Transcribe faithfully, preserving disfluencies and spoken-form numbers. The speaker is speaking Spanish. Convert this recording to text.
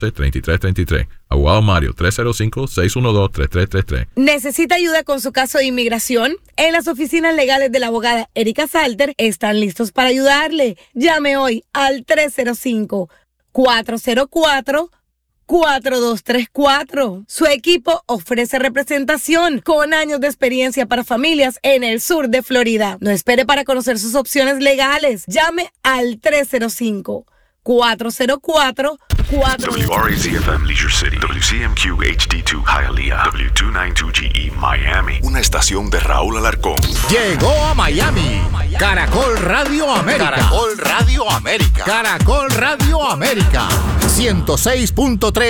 treinta y tres treinta y tres. Abogado Mario, tres cero cinco, seis uno dos, tres tres tres tres. ¿Necesita ayuda con su caso de inmigración? En las oficinas legales de la abogada Erika Salter están listos para ayudarle. Llame hoy al tres cero cinco, cuatro cero cuatro, cuatro dos tres cuatro. Su equipo ofrece representación con años de experiencia para familias en el sur de Florida. No espere para conocer sus opciones legales. Llame al tres cero cinco, cuatro cero cuatro, cuatro. W R A Z F M Leisure City, W C M Q H D dos Hialeah, W doscientos noventa y dos G E Miami. Una estación de Raúl Alarcón. Llegó a Miami. Caracol Radio América. Caracol Radio América. Caracol Radio América. ciento seis punto tres